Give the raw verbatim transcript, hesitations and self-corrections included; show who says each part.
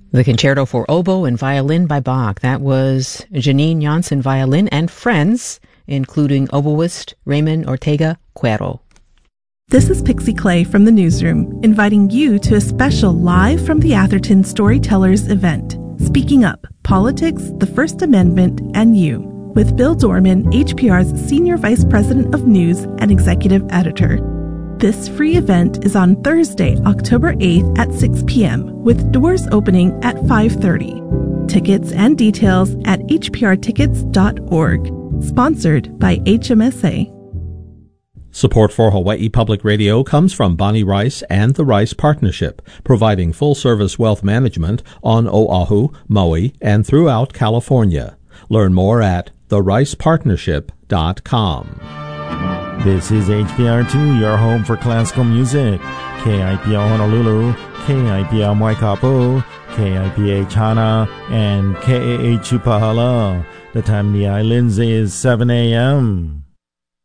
Speaker 1: The Concerto for Oboe and Violin by Bach. That was Janine Janssen Violin and Friends, including oboist Raymond Ortega Cuero.
Speaker 2: This is Pixie Clay from the Newsroom, inviting you to a special Live from the Atherton Storytellers event. Speaking Up, Politics, the First Amendment, and You, with Bill Dorman, H P R's Senior Vice President of News and Executive Editor. This free event is on Thursday, October eighth at six p.m., with doors opening at five thirty. Tickets and details at h p r tickets dot org. Sponsored by H M S A.
Speaker 3: Support for Hawaii Public Radio comes from Bonnie Rice and the Rice Partnership, providing full-service wealth management on Oahu, Maui, and throughout California. Learn more at the rice partnership dot com.
Speaker 4: This is H P R two, your home for classical music. K I P L Honolulu, K I P L Waikapu, K I P H Hana, and K A H Upahala. The time in the islands is seven a.m.